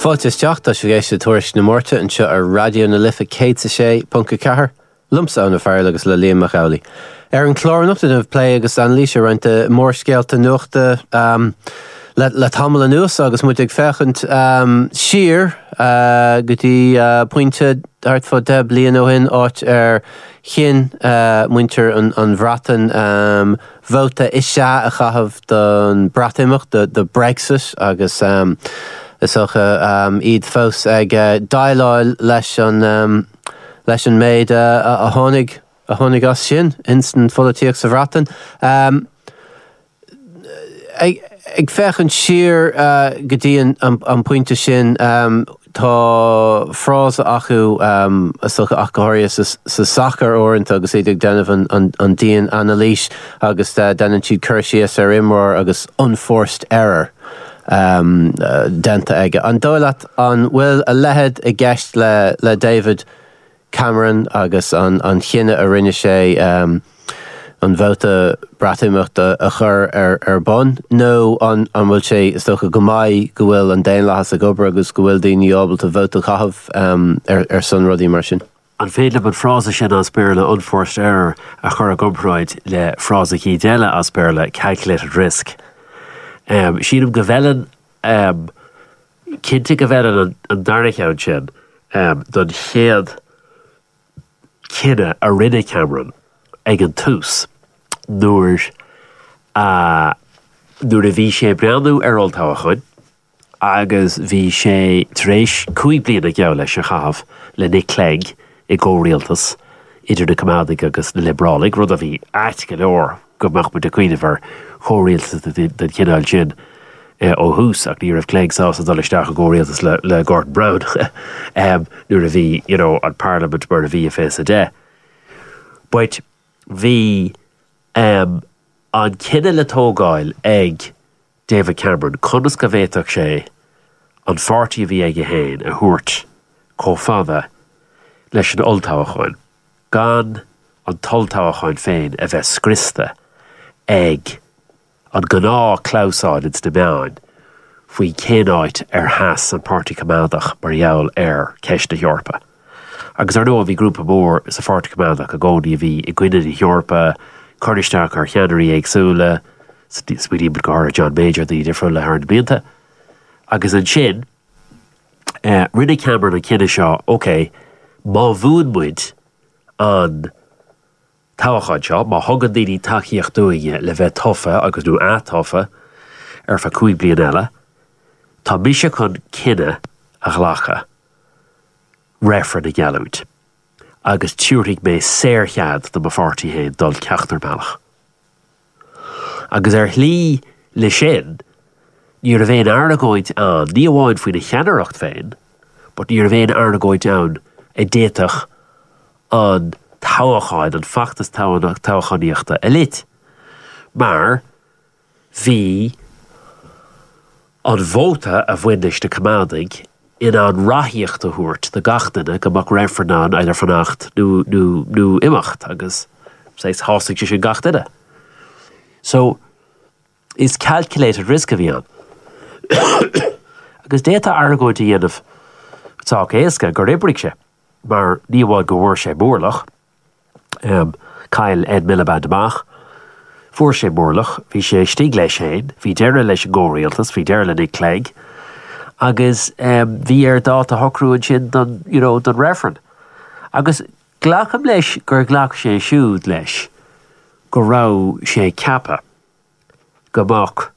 Fáilte teachta sé géiste tuairis na mórta an seo ar radio na lifa cé a sé punca cethir lumsa an fearr agus le Liam Macaulay. Ar an chlárnachta na play agus an líse roinnta mór scéalta nuachta le tamil an nuas agus muid ag fechant siar gotí pointe hart fá deb blian ó hin áit ar chin muinter an bhratan vóta is a chahabh don brataimach de Brexit agus is iad fós ag dáileáil leis an méid a tháinig as sin instant folíoch sa bhratan. Ag fechan siar go dtíon an pointe sin tá frás acu achóirí sa sacr orint agus iad ag denmh an díon analís agus denan siad chuirsíos ar imreoir agus unforced error denta aige. An dóileat an bhfuil a lehead i gceist le David Cameron agus an chinine a rinne sé an bhóta brataimachta a chur ar bon, nó an bhfuil sé is tócha go maiid go bhfuil an déon lehas a gobar agus go bhfuil daoine ábalta bhóta chahabh ar son rudí mar sin. An féad le frása sin as péir le unforced error a chur a gobráid le frása cí déile as péir le calculated risk. Síadam go bheilean cinnte go bheilean an darnacheann sin don chéad cinenne a rinne Cameron ag an tús nuair a bhí sé breanú ar oltáhachain agus bhí sé tréis 5 bliana geall leis a chahabh le Nick Clegg i ggóréaltas idir na Comádaigh agus na Librálaigh rud a bhí áit go leor go mbeadh mu de cuioine bhar chóréaltas den cineáil sin ó hús ach ní raibh Clegg sása dul isteach a ggóréaltas le Gordon Brown nuair a bhí an Parliament bar a bhí a fés a dé. But bhí an cinenne le tógáil ag David Cameron conas go bhéadach sé an fáirtí a bhí ag a héin a thuairt cófada leis an oltáhachain gan an toltáhachain féin a bheith scrista ag an gná chlausáid ins na meáin faoi cénáid ar theas an Pártaí Coimeádach mar gheall ar ceist na Eorpa. Agus ar nó a bhí grúpa mór sa Pártaí Coimeádach a gcónaí a bhí i gcuine na Eorpa, chuirteach ar cheannarí éagsúla, spuidí go háir John Major dí difriúil le thar na blianta. Agus an sin, rinne Cameron an cinenne seo, OK, má bhuain muid an táhachaid seo, má thugan daoine tacaíocht dúige le bheith tofa agus nó átofa ar fa 5 blian eile, tá mise chun cinenne a ghlacha réfra na gealúid. Agus tíúrigh mé séirchead do bhórtaí héin dul ceachtar meach. Agus ar lí le sin, níor a bhéon arnagóid an, ní amháin faoin na cheannaireacht féin, but níor a bhéon arnagóid an i déitach an táhachaid, an fachtas táhachaíochta a lit. Mar bhí an bhóta a bhainnis na Coimeádaigh in an rathaíocht a thuairt de gachtainna go mbeadh réifreanán idir fannacht nó imacht agus séis hásaigh sin gachtainna. So, is calculated risk a bhí an. Agus déta argóid a dhéanamh tá éasca gur ibric sé, mar ní bháid go bhfuair sé mórlach, Cail Ed Miliband amach, fuair sé mórlach, bhí sé stig leis héin, bhí deire leis an ggóréaltas, bhí deire le Nick Clegg, agus bhí ar dát a hocrúin sin don réfran. Agus ghlacham leis gur ghlach sé siúd leis go rá sé cappa go mbeadh